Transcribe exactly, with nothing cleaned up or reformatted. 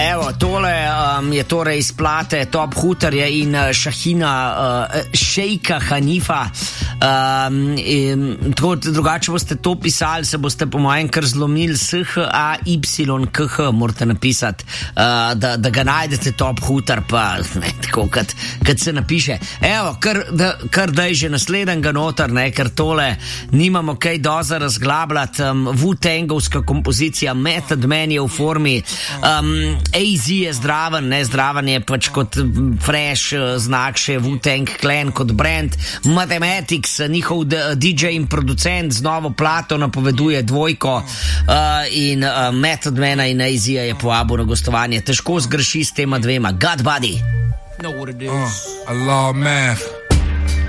Evo, tole um, je torej iz plate Top Hooterja in uh, Šahina uh, Šejka Hanifa. Um, in, tako, drugače boste to pisali, se boste po mojem kar zlomili S H A Y K H, morate napisati, uh, da, da ga najdete Top Hooter, pa ne, tako, kad, kad se napiše. Evo, kar, da, kar daj že naslednjega noter, ne, ker tole nimamo kaj doza razglabljati. Um, Wu-Tangovska kompozicija Method Man je v formi, um, A Z je zdraven, ne, zdraven je pač kot fresh znak še Wu-Tang Clan kot brand. Mathematics, njihov D J in producent z novo plato napoveduje dvojko uh, in uh, Method Mana in A Z je povabil na gostovanje. Težko zgreši s tema dvema. God Buddy. Know what it is. Uh, I love math.